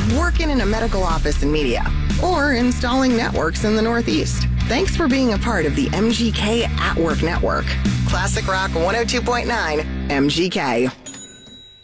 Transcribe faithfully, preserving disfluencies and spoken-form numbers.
working in a medical office in media, or installing networks in the Northeast. Thanks for being a part of the M G K At Work Network. Classic Rock one oh two point nine, M G K.